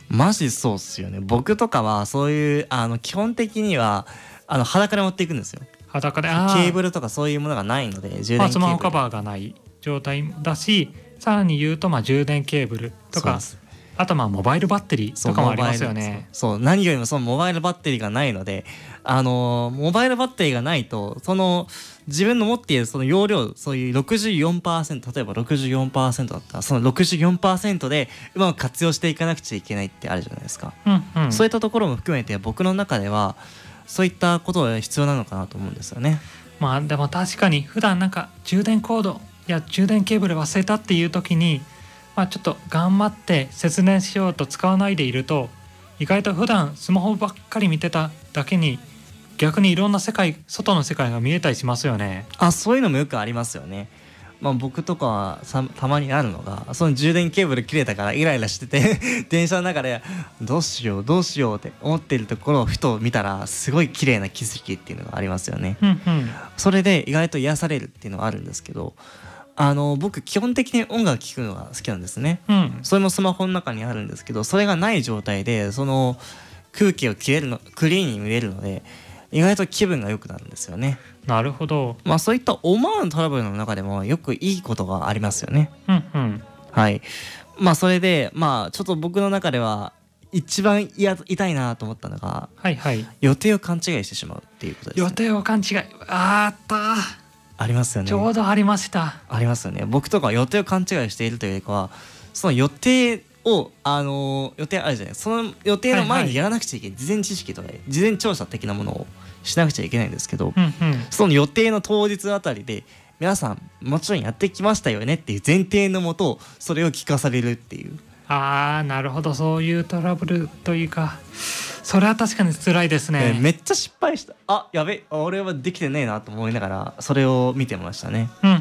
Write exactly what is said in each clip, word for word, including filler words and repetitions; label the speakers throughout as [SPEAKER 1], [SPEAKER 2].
[SPEAKER 1] マジそうっすよね。僕とかはそういうあの基本的にはあの裸で持っていくんですよ。
[SPEAKER 2] 裸で、
[SPEAKER 1] ケ
[SPEAKER 2] あー
[SPEAKER 1] ーブルとかそういうものがないので、充
[SPEAKER 2] まあ、
[SPEAKER 1] 電ケーブル
[SPEAKER 2] スマホカバーがない状態だし、さらに言うとまあ充電ケーブルとか、
[SPEAKER 1] そうです。
[SPEAKER 2] あとまあモバイルバッテリー
[SPEAKER 1] そう
[SPEAKER 2] とかもありますよ
[SPEAKER 1] モバイル
[SPEAKER 2] ね。
[SPEAKER 1] そうそう何よりもそのモバイルバッテリーがないので、あのーモバイルバッテリーがないとその自分の持っているその容量、そういう ろくじゅうよんパーセント、 例えば ろくじゅうよんパーセント だったらその ろくじゅうよんパーセント でうまく活用していかなくちゃいけないってあるじゃないですか、
[SPEAKER 2] うんうん、
[SPEAKER 1] そういったところも含めて僕の中ではそういったことが必要なのかなと思うんですよね。
[SPEAKER 2] まあでも確かに普段なんか充電コードや充電ケーブル忘れたっていう時に、まあ、ちょっと頑張って節電しようと使わないでいると、意外と普段スマホばっかり見てただけに逆にいろんな世界、外の世界が見えたりしますよね。
[SPEAKER 1] あ、そういうのもよくありますよね。まあ、僕とかはさたまにあるのが、その充電ケーブル切れたからイライラしてて電車の中でどうしようどうしようって思っているところをふと見たらすごい綺麗な景色っていうのがありますよね。
[SPEAKER 2] うんうん、
[SPEAKER 1] それで意外と癒されるっていうのはあるんですけど、あの僕基本的に音楽聴くのが好きなんですね。
[SPEAKER 2] うん、
[SPEAKER 1] それもスマホの中にあるんですけど、それがない状態でその空気を切れるのクリーンに見れるので意外と気分が良くなるんですよね。
[SPEAKER 2] なるほど。
[SPEAKER 1] まあそういった思わぬトラブルの中でもよくいいことがありますよね。
[SPEAKER 2] うんうん、
[SPEAKER 1] はい。まあそれでまあちょっと僕の中では一番嫌痛いなと思ったのが、
[SPEAKER 2] はいはい。
[SPEAKER 1] 予定を勘違いしてしまうっていうことです、ね。
[SPEAKER 2] 予定を勘違い、あーあった
[SPEAKER 1] ありますよね。
[SPEAKER 2] ちょうどありました。
[SPEAKER 1] ありますよね。僕とかは予定を勘違いしているというよりかは、その予定をあのー予定あるじゃない、その予定の前にやらなくちゃいけない、はいはい、事前知識とか事前調査的なものをしなくちゃいけないんですけど、
[SPEAKER 2] うんうん、
[SPEAKER 1] その予定の当日あたりで皆さんもちろんやってきましたよねっていう前提のもとそれを聞かされるっていう。
[SPEAKER 2] あーなるほど、そういうトラブルというか、それは確かに辛いですね、
[SPEAKER 1] えーめっちゃ失敗した、あやべ俺はできてねえなと思いながらそれを見てましたね。
[SPEAKER 2] うんうん、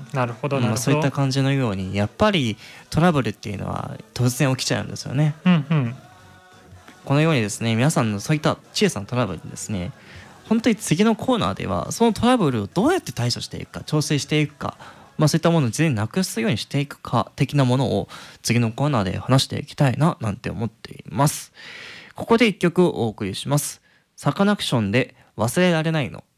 [SPEAKER 2] なるほどなるほど、
[SPEAKER 1] まあ、そういった感じのようにやっぱりトラブルっていうのは突然起きちゃうんですよね。
[SPEAKER 2] うんうん、
[SPEAKER 1] このようにですね、皆さんのそういった小さなトラブルにですね、本当に次のコーナーではそのトラブルをどうやって対処していくか、調整していくか、まあ、そういったものを事前になくすようにしていくか的なものを次のコーナーで話していきたいななんて思っています。ここで一曲お送りします。サカナクションで忘れられないの。